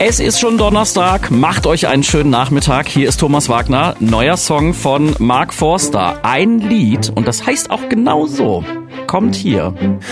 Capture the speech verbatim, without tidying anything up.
Es ist schon Donnerstag, macht euch einen schönen Nachmittag. Hier ist Thomas Wagner, neuer Song von Mark Forster. Ein Lied, und das heißt auch genau so, kommt hier.